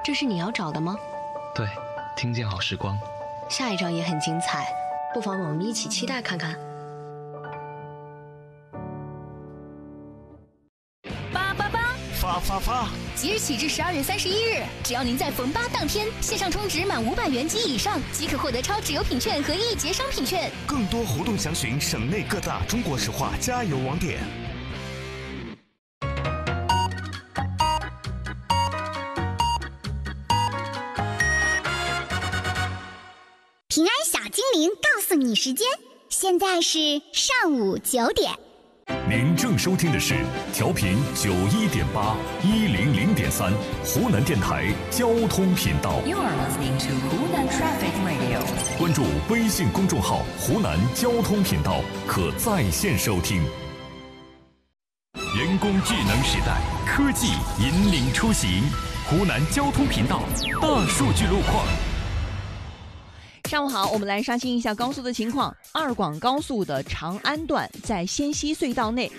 这是你要找的吗？ 对，听见好时光。 下一章也很精彩，不妨我们一起期待看看。 发！ 即日起至12月31日，只要您在逢8当天线上充值满500元及以上，即可获得超值邮品券和1节商品券。 更多活动详询省内各大中国石化加油网点。 平安小精灵告诉你时间，现在是上午9点。 您正收听的是调频91.8、100.3湖南电台交通频道。 You are listening to Hunan Traffic Radio。 关注微信公众号“湖南交通频道”，可在线收听。人工智能时代，科技引领出行。湖南交通频道大数据路况。 上午好，我们来刷新一下高速的情况。二广高速的长安段在仙溪隧道内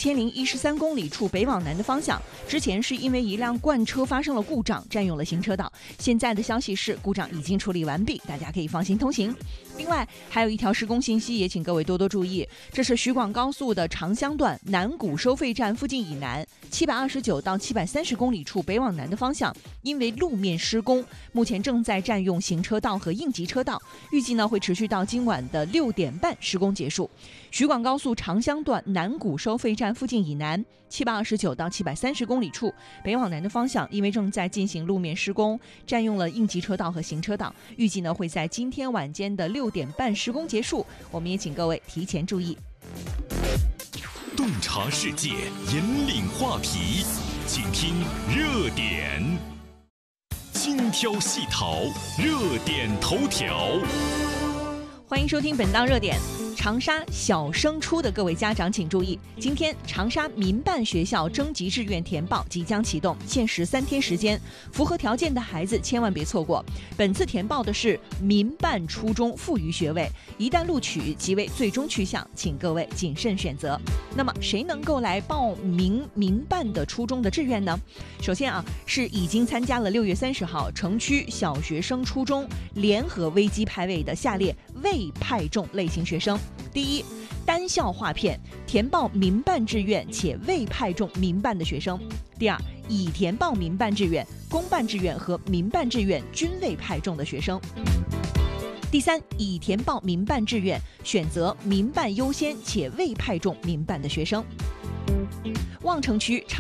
2013公里处北往南的方向，之前是因为一辆罐车发生了故障，占用了行车道。现在的消息是故障已经处理完毕，大家可以放心通行。另外还有一条施工信息，也请各位多多注意，这是徐广高速的长乡段南谷收费站附近以南729到730公里处北往南的方向，因为路面施工，目前正在占用行车道和应急车道，预计呢会持续到今晚的6点半施工结束。徐广高速长乡段南谷收费站附近以南729到730公里处北往南的方向，因为正在进行路面施工，占用了应急车道和行车道，预计呢会在今天晚间的6点半施工结束。我们也请各位提前注意。 洞察世界，引领话题，请听热点。精挑细淘，热点头条。 欢迎收听本档热点。长沙小升初的各位家长请注意，今天长沙民办学校征集志愿填报即将启动，限时3天时间，符合条件的孩子千万别错过。本次填报的是民办初中副余学位，一旦录取即为最终去向，请各位谨慎选择。那么谁能够来报名民办的初中的志愿呢？首先是已经参加了6月30号城区小学生初中联合微机派位的下列未派中类型学生。第一，单校划片填报民办志愿且未派中民办的学生。第二，已填报民办志愿、公办志愿和民办志愿均未派中的学生。第三，已填报民办志愿选择民办优先且未派中民办的学生。望城区